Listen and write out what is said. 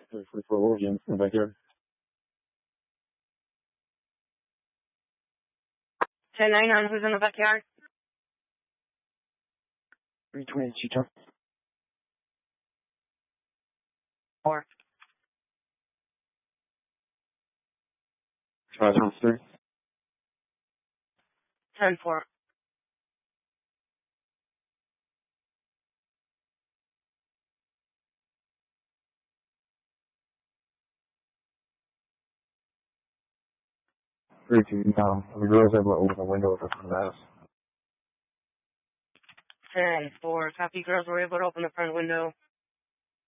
For Oregon in the backyard. 1099, who's in the backyard? 320 Cheetah. 4. 5-3. 10-4. The girls able to open the window for the house. 10-4. Copy, girls were able to open the front window.